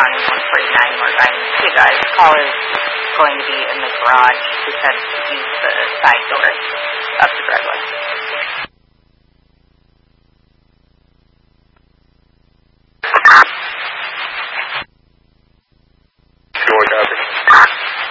on in 149 more guys. Hey guys, call is going to be in the garage. We said use the side door up the driveway.